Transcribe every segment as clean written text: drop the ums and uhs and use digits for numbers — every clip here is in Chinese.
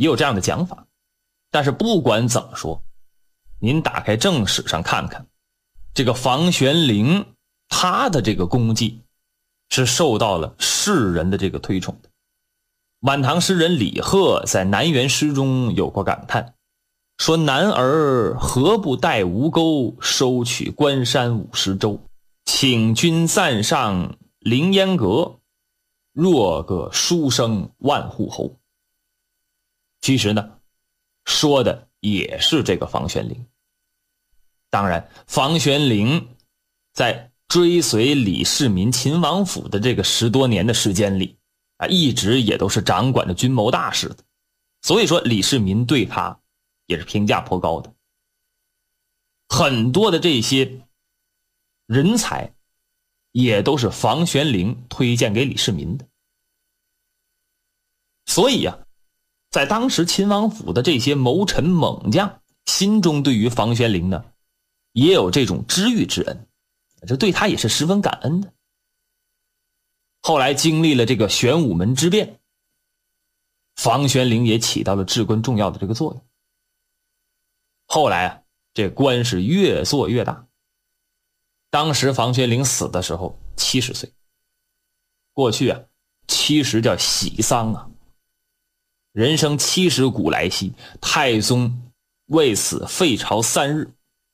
也有这样的讲法。但是不管怎么说，您打开正史上看看，这个房玄龄他的这个功绩是受到了世人的这个推崇的。晚唐诗人李贺在南园诗中有过感叹，说男儿何不带吴钩，收取关山50州，请君暂上凌烟阁，若个书生万户侯。其实呢，说的也是这个房玄龄。当然，房玄龄在追随李世民秦王府的这个10多年的时间里一直也都是掌管着军谋大事的，所以说李世民对他也是评价颇高的。很多的这些人才也都是房玄龄推荐给李世民的。所以在当时秦王府的这些谋臣猛将心中对于房玄龄呢也有这种知遇之恩，这对他也是十分感恩的。后来经历了这个玄武门之变，房玄龄也起到了至关重要的这个作用。后来这官是越做越大。当时房玄龄死的时候70岁。过去70叫喜丧人生70古来稀，太宗为此废朝3日。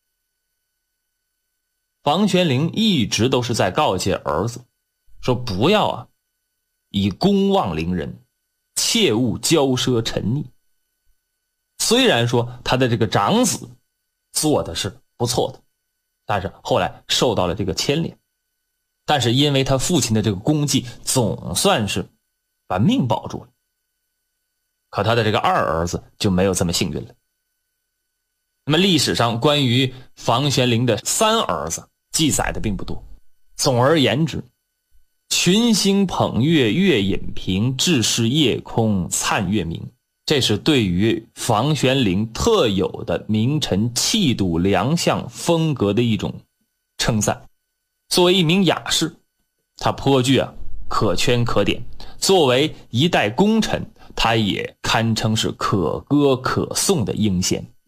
房玄龄一直都是在告诫儿子，说不要以公望凌人，切勿骄奢沉溺。虽然说他的这个长子做的是不错的，但是后来受到了这个牵连，但是因为他父亲的这个功绩，总算是把命保住了。可他的这个二儿子就没有这么幸运了。那么历史上关于房玄龄的3儿子记载的并不多。总而言之，群星捧月月隐平，志士夜空灿月明，这是对于房玄龄特有的名臣气度良相风格的一种称赞。作为一名雅士，他颇具可圈可点，作为一代功臣，他也堪称是可歌可颂的英贤。